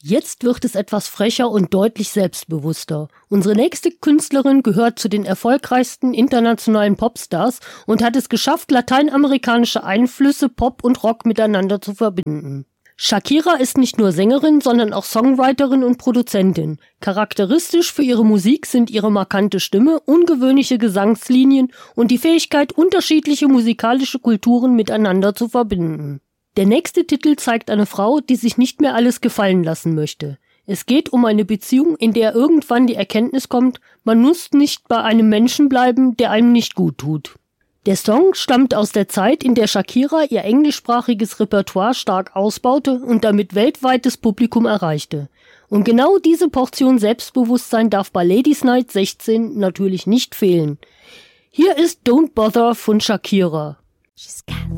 Jetzt wird es etwas frecher und deutlich selbstbewusster. Unsere nächste Künstlerin gehört zu den erfolgreichsten internationalen Popstars und hat es geschafft, lateinamerikanische Einflüsse, Pop und Rock miteinander zu verbinden. Shakira ist nicht nur Sängerin, sondern auch Songwriterin und Produzentin. Charakteristisch für ihre Musik sind ihre markante Stimme, ungewöhnliche Gesangslinien und die Fähigkeit, unterschiedliche musikalische Kulturen miteinander zu verbinden. Der nächste Titel zeigt eine Frau, die sich nicht mehr alles gefallen lassen möchte. Es geht um eine Beziehung, in der irgendwann die Erkenntnis kommt, man muss nicht bei einem Menschen bleiben, der einem nicht gut tut. Der Song stammt aus der Zeit, in der Shakira ihr englischsprachiges Repertoire stark ausbaute und damit weltweites Publikum erreichte. Und genau diese Portion Selbstbewusstsein darf bei Ladies Night 16 natürlich nicht fehlen. Hier ist Don't Bother von Shakira.